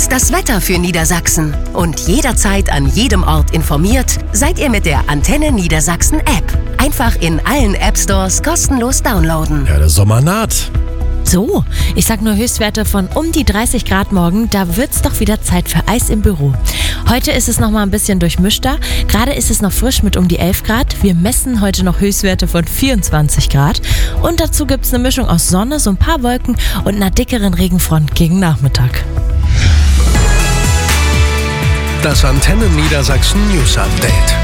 Und das Wetter für Niedersachsen. Und jederzeit an jedem Ort informiert seid ihr mit der Antenne Niedersachsen App. Einfach in allen App-Stores kostenlos downloaden. Ja, der Sommer naht. So, ich sag nur Höchstwerte von um die 30 Grad morgen, da wird's doch wieder Zeit für Eis im Büro. Heute ist es noch mal ein bisschen durchmischter, gerade ist es noch frisch mit um die 11 Grad. Wir messen heute noch Höchstwerte von 24 Grad und dazu gibt's eine Mischung aus Sonne, so ein paar Wolken und einer dickeren Regenfront gegen Nachmittag. Das Antenne Niedersachsen News Update.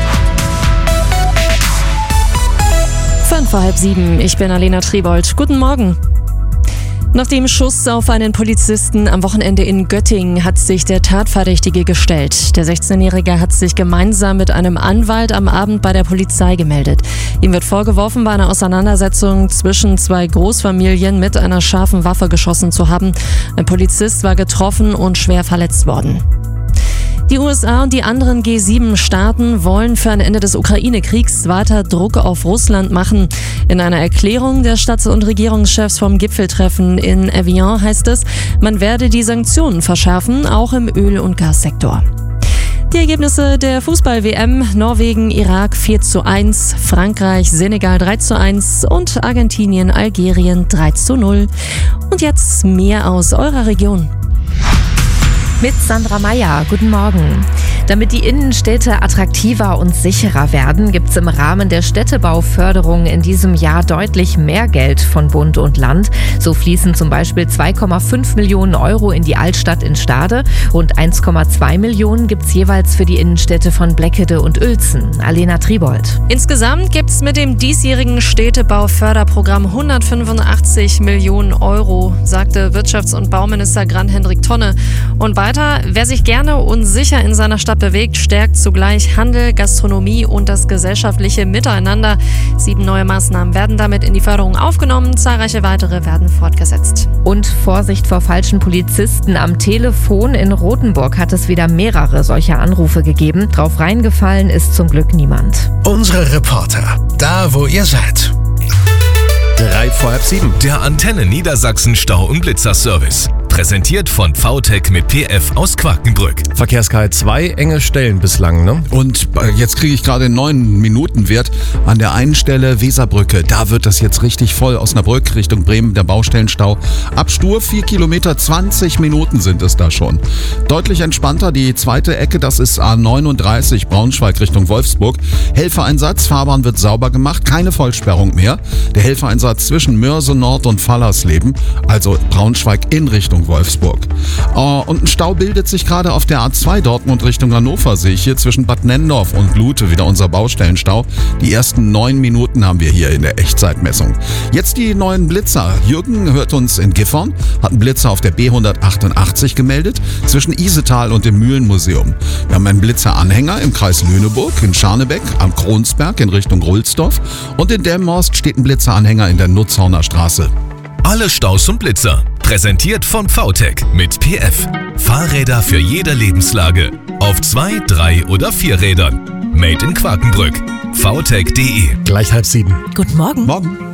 6:05, ich bin Alena Tribold. Guten Morgen. Nach dem Schuss auf einen Polizisten am Wochenende in Göttingen hat sich der Tatverdächtige gestellt. Der 16-Jährige hat sich gemeinsam mit einem Anwalt am Abend bei der Polizei gemeldet. Ihm wird vorgeworfen, bei einer Auseinandersetzung zwischen zwei Großfamilien mit einer scharfen Waffe geschossen zu haben. Ein Polizist war getroffen und schwer verletzt worden. Die USA und die anderen G7-Staaten wollen für ein Ende des Ukraine-Kriegs weiter Druck auf Russland machen. In einer Erklärung der Staats- und Regierungschefs vom Gipfeltreffen in Evian heißt es, man werde die Sanktionen verschärfen, auch im Öl- und Gassektor. Die Ergebnisse der Fußball-WM: Norwegen, Irak 4:1, Frankreich, Senegal 3:1 und Argentinien, Algerien 3:0. Und jetzt mehr aus eurer Region. Mit Sandra Meyer. Guten Morgen. Damit die Innenstädte attraktiver und sicherer werden, gibt es im Rahmen der Städtebauförderung in diesem Jahr deutlich mehr Geld von Bund und Land. So fließen zum Beispiel 2,5 Millionen Euro in die Altstadt in Stade. Rund 1,2 Millionen gibt es jeweils für die Innenstädte von Bleckede und Uelzen. Alena Tribold. Insgesamt gibt es mit dem diesjährigen Städtebauförderprogramm 185 Millionen Euro, sagte Wirtschafts- und Bauminister Gran-Hendrik Tonne. Und weiter, wer sich gerne und sicher in seiner Stadt bewegt, stärkt zugleich Handel, Gastronomie und das gesellschaftliche Miteinander. 7 neue Maßnahmen werden damit in die Förderung aufgenommen, zahlreiche weitere werden fortgesetzt. Und Vorsicht vor falschen Polizisten. Am Telefon in Rothenburg hat es wieder mehrere solcher Anrufe gegeben. Drauf reingefallen ist zum Glück niemand. Unsere Reporter, da wo ihr seid. 6:05. Der Antenne Niedersachsen Stau- und Blitzerservice. Präsentiert von VTech mit PF aus Quakenbrück. Verkehrskarte 2, enge Stellen bislang, ne? Und jetzt kriege ich gerade einen 9-Minuten-Wert an der einen Stelle Weserbrücke. Da wird das jetzt richtig voll. Osnabrück Richtung Bremen, der Baustellenstau. Ab Stur 4 Kilometer, 20 Minuten sind es da schon. Deutlich entspannter die zweite Ecke, das ist A39 Braunschweig Richtung Wolfsburg. Helfereinsatz, Fahrbahn wird sauber gemacht, keine Vollsperrung mehr. Der Helfereinsatz zwischen Mörse Nord und Fallersleben, also Braunschweig in Richtung Wolfsburg. Und ein Stau bildet sich gerade auf der A2 Dortmund Richtung Hannover, sehe ich hier zwischen Bad Nennendorf und Lute, wieder unser Baustellenstau. Die ersten 9 Minuten haben wir hier in der Echtzeitmessung. Jetzt die neuen Blitzer. Jürgen hört uns in Gifhorn, hat einen Blitzer auf der B188 gemeldet, zwischen Isetal und dem Mühlenmuseum. Wir haben einen Blitzeranhänger im Kreis Lüneburg, in Scharnebeck, am Kronsberg in Richtung Rulsdorf und in Delmenhorst steht ein Blitzeranhänger in der Nutzhorner Straße. Alle Staus und Blitzer. Präsentiert von VTech mit PF. Fahrräder für jede Lebenslage. Auf 2, 3 oder 4 Rädern. Made in Quakenbrück. VTech.de. Gleich 6:30. Guten Morgen. Morgen.